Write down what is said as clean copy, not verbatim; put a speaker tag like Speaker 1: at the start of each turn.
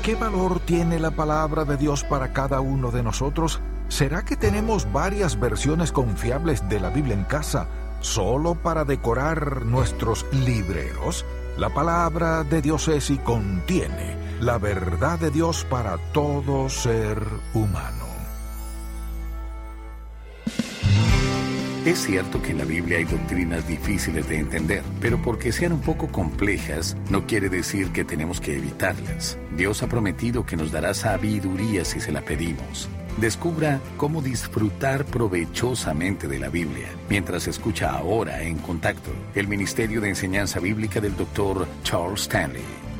Speaker 1: ¿Qué valor tiene la palabra de Dios para cada uno de nosotros? ¿Será que tenemos varias versiones confiables de la Biblia en casa solo para decorar nuestros libreros? La palabra de Dios es y contiene la verdad de Dios para todo ser humano.
Speaker 2: Es cierto que en la Biblia hay doctrinas difíciles de entender, pero porque sean un poco complejas, no quiere decir que tenemos que evitarlas. Dios ha prometido que nos dará sabiduría si se la pedimos. Descubra cómo disfrutar provechosamente de la Biblia, mientras escucha ahora En Contacto, el Ministerio de Enseñanza Bíblica del Dr. Charles Stanley.